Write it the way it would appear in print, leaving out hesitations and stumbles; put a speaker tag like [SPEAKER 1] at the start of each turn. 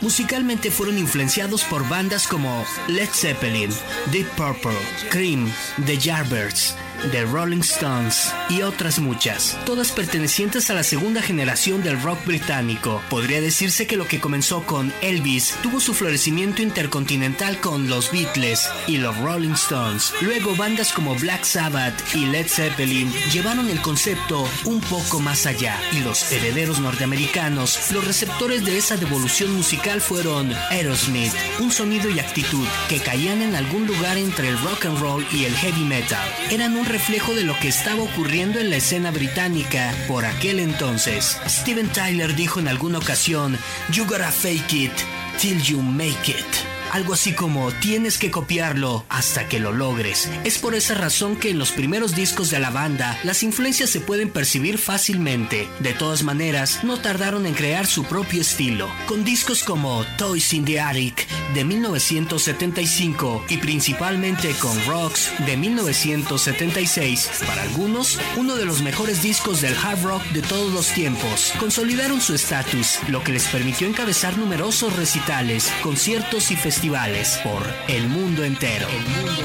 [SPEAKER 1] Musicalmente fueron influenciados por bandas como Led Zeppelin, Deep Purple, Cream, The Yardbirds, The Rolling Stones y otras muchas, todas pertenecientes a la segunda generación del rock británico. Podría decirse que lo que comenzó con Elvis tuvo su florecimiento intercontinental con los Beatles y los Rolling Stones. Luego bandas como Black Sabbath y Led Zeppelin llevaron el concepto un poco más allá, y los herederos norteamericanos, los receptores de esa devolución musical, fueron Aerosmith, un sonido y actitud que caían en algún lugar entre el rock and roll y el heavy metal. Eran un reflejo de lo que estaba ocurriendo en la escena británica por aquel entonces. Steven Tyler dijo en alguna ocasión: "You gotta fake it till you make it". Algo así como: tienes que copiarlo hasta que lo logres. Es por esa razón que en los primeros discos de la banda las influencias se pueden percibir fácilmente. De todas maneras, no tardaron en crear su propio estilo, con discos como Toys in the Attic de 1975 y principalmente con Rocks de 1976. Para algunos, uno de los mejores discos del hard rock de todos los tiempos. Consolidaron su estatus, lo que les permitió encabezar numerosos recitales, conciertos y festivales por el mundo entero.